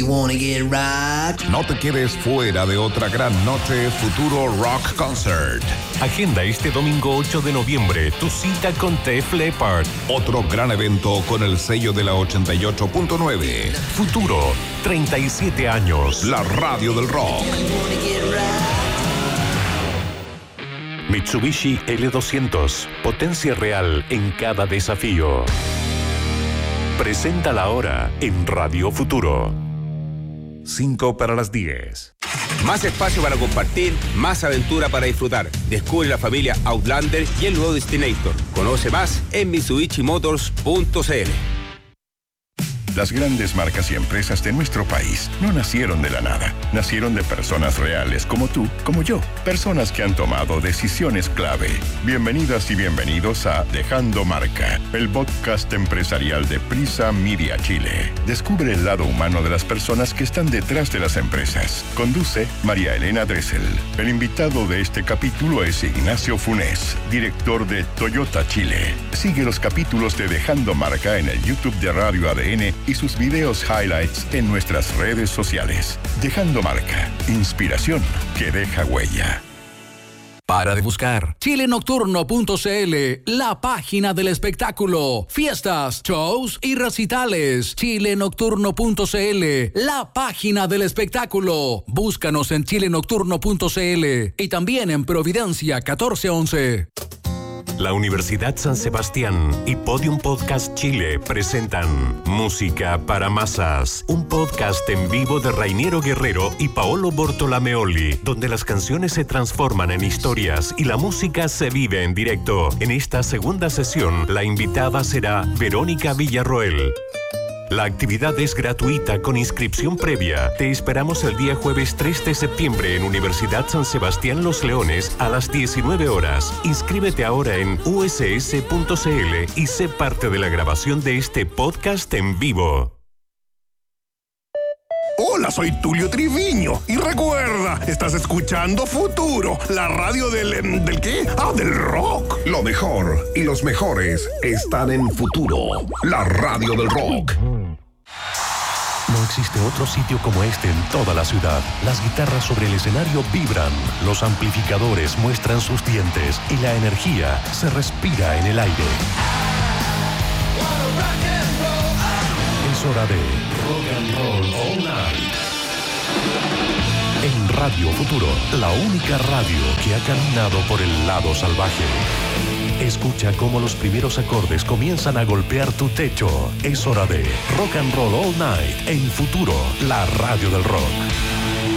wanna get rocked. No te quedes fuera de otra gran noche Futuro Rock Concert. Agenda este domingo 8 de noviembre tu cita con Def Leppard. Otro gran evento con el sello de la 88.9. Futuro, 37 años. La radio del rock. Mitsubishi L200, potencia real en cada desafío. Presenta la hora en Radio Futuro. 9:05. Más espacio para compartir, más aventura para disfrutar. Descubre la familia Outlander y el nuevo Destinator. Conoce más en mitsubishimotors.cl. Las grandes marcas y empresas de nuestro país no nacieron de la nada. Nacieron de personas reales como tú, como yo. Personas que han tomado decisiones clave. Bienvenidas y bienvenidos a Dejando Marca, el podcast empresarial de Prisa Media Chile. Descubre el lado humano de las personas que están detrás de las empresas. Conduce María Elena Dressel. El invitado de este capítulo es Ignacio Funes, director de Toyota Chile. Sigue los capítulos de Dejando Marca en el YouTube de Radio ADN y sus videos highlights en nuestras redes sociales. Dejando Marca, inspiración que deja huella. Para de buscar chilenocturno.cl, la página del espectáculo, fiestas, shows y recitales. Chilenocturno.cl, la página del espectáculo. Búscanos en chilenocturno.cl y también en Providencia 1411. La Universidad San Sebastián y Podium Podcast Chile presentan Música para Masas, un podcast en vivo de Rainiero Guerrero y Paolo Bortolameoli, donde las canciones se transforman en historias y la música se vive en directo. En esta segunda sesión, la invitada será Verónica Villarroel. La actividad es gratuita con inscripción previa. Te esperamos el día jueves 3 de septiembre en Universidad San Sebastián Los Leones a las 19 horas. Inscríbete ahora en uss.cl y sé parte de la grabación de este podcast en vivo. Hola, soy Tulio Triviño y recuerda, estás escuchando Futuro, la radio ¿del qué? Del rock. Lo mejor y los mejores están en Futuro, la radio del rock. No existe otro sitio como este en toda la ciudad. Las guitarras sobre el escenario vibran, los amplificadores muestran sus dientes y la energía se respira en el aire. Es hora de Rock and Roll All Night. En Radio Futuro, la única radio que ha caminado por el lado salvaje. Escucha cómo los primeros acordes comienzan a golpear tu techo. Es hora de Rock and Roll All Night en Futuro, la radio del rock.